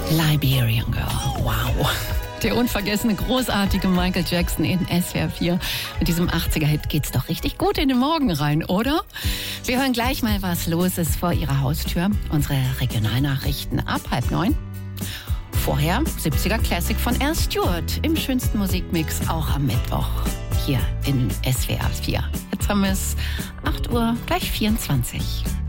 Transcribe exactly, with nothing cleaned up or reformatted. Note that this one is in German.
Liberian Girl. Wow. Der unvergessene, großartige Michael Jackson in S W R vier. Mit diesem achtziger-Hit geht's doch richtig gut in den Morgen rein, oder? Wir hören gleich mal, was los ist vor Ihrer Haustür. Unsere Regionalnachrichten ab halb neun. Vorher siebziger Classic von Al Stewart im schönsten Musikmix, auch am Mittwoch hier in S W R vier. Jetzt haben wir es acht Uhr, gleich vierundzwanzig.